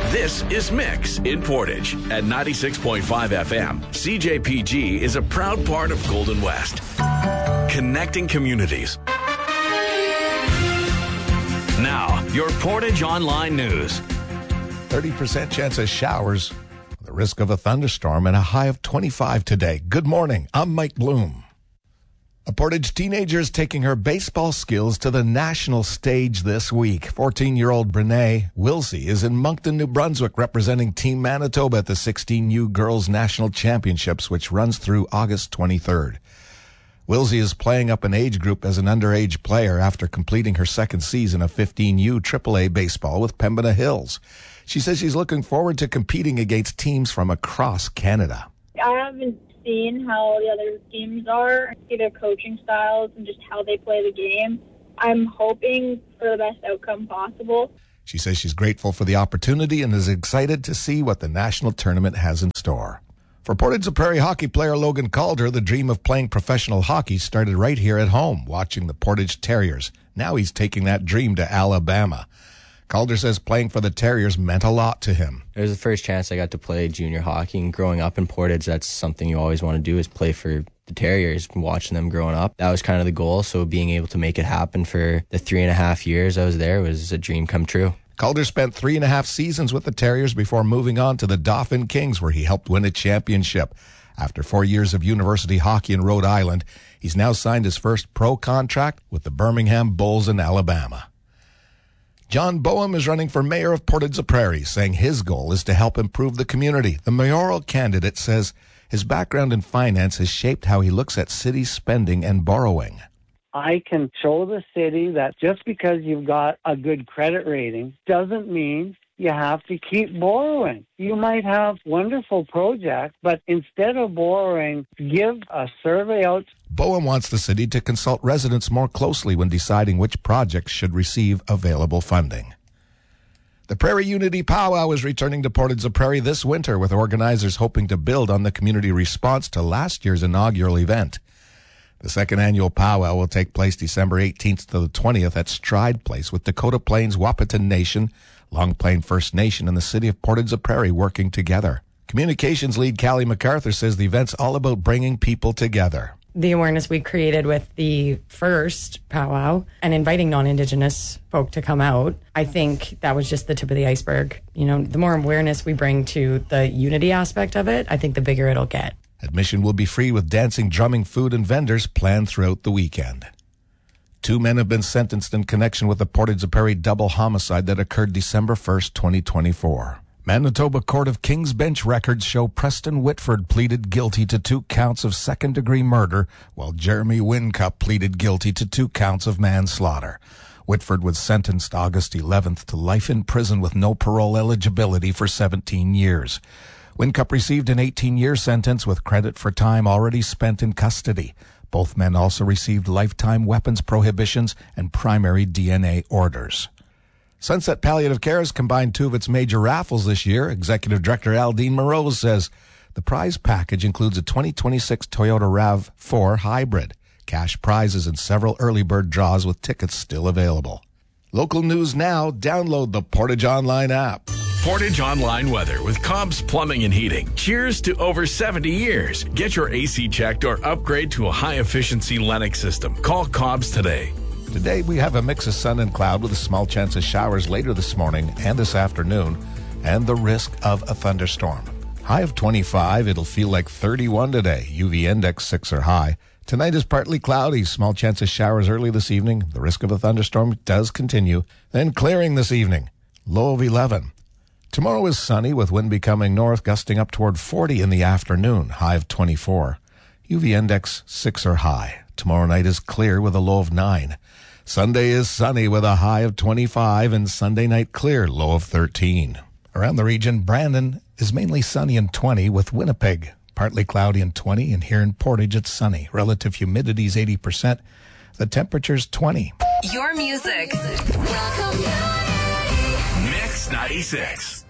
This is Mix in Portage at 96.5 FM. CJPG is a proud part of Golden West, connecting communities. Now, your Portage Online News. 30% chance of showers, the risk of a thunderstorm, and a high of 25 today. Good morning. I'm Mike Bloom. A Portage teenager is taking her baseball skills to the national stage this week. 14-year-old Brene Wilsey is in Moncton, New Brunswick, representing Team Manitoba at the 16U Girls National Championships, which runs through August 23rd. Wilsey is playing up an age group as an underage player after completing her second season of 15U AAA baseball with Pembina Hills. She says she's looking forward to competing against teams from across Canada. I haven't seen how the other teams are, see their coaching styles and just how they play the game. I'm hoping for the best outcome possible. She says she's grateful for the opportunity and is excited to see what the national tournament has in store. For Portage Prairie hockey player Logan Calder, the dream of playing professional hockey started right here at home, watching the Portage Terriers. Now he's taking that dream to Alabama. Calder says playing for the Terriers meant a lot to him. It was the first chance I got to play junior hockey, and growing up in Portage, that's something you always want to do, is play for the Terriers. Watching them growing up, that was kind of the goal, so being able to make it happen for the 3.5 years I was there was a dream come true. Calder spent 3.5 seasons with the Terriers before moving on to the Dauphin Kings, where he helped win a championship. After 4 years of university hockey in Rhode Island, he's now signed his first pro contract with the Birmingham Bulls in Alabama. John Boehm is running for mayor of Portage Prairie, saying his goal is to help improve the community. The mayoral candidate says his background in finance has shaped how he looks at city spending and borrowing. I can show the city that just because you've got a good credit rating doesn't mean you have to keep borrowing. You might have wonderful projects, but instead of borrowing, give a survey out. Boehm wants the city to consult residents more closely when deciding which projects should receive available funding. The Prairie Unity Powwow is returning to Portage Prairie this winter, with organizers hoping to build on the community response to last year's inaugural event. The second annual powwow will take place December 18th to the 20th at Stride Place, with Dakota Plains Wahpeton Nation, Long Plain First Nation, and the city of Portage Prairie working together. Communications lead Callie MacArthur says the event's all about bringing people together. The awareness we created with the first powwow and inviting non-Indigenous folk to come out, I think that was just the tip of the iceberg. You know, the more awareness we bring to the unity aspect of it, I think the bigger it'll get. Admission will be free, with dancing, drumming, food, and vendors planned throughout the weekend. 2 men have been sentenced in connection with the Portage Prairie double homicide that occurred December 1st, 2024. Manitoba Court of King's Bench records show Preston Whitford pleaded guilty to 2 counts of second-degree murder, while Jeremy Wincup pleaded guilty to 2 counts of manslaughter. Whitford was sentenced August 11th to life in prison with no parole eligibility for 17 years. Wincup received an 18-year sentence with credit for time already spent in custody. Both men also received lifetime weapons prohibitions and primary DNA orders. Sunset Palliative Care has combined 2 of its major raffles this year. Executive Director Aldine Moreau says the prize package includes a 2026 Toyota RAV4 Hybrid, cash prizes, and several early bird draws with tickets still available. Local news now. Download the Portage Online app. Portage Online weather with Cobb's Plumbing and Heating. Cheers to over 70 years. Get your AC checked or upgrade to a high-efficiency Lennox system. Call Cobb's today. Today we have a mix of sun and cloud with a small chance of showers later this morning and this afternoon, and the risk of a thunderstorm. High of 25, it'll feel like 31 today. UV index 6 or high. Tonight is partly cloudy, small chance of showers early this evening. The risk of a thunderstorm does continue. Then clearing this evening, low of 11. Tomorrow is sunny with wind becoming north, gusting up toward 40 in the afternoon, high of 24. UV index 6 or high. Tomorrow night is clear with a low of 9. Sunday is sunny with a high of 25, and Sunday night clear, low of 13. Around the region, Brandon is mainly sunny and 20, with Winnipeg partly cloudy and 20, and here in Portage it's sunny. Relative humidity is 80%. The temperature's 20. Your music. Welcome. Mix 96.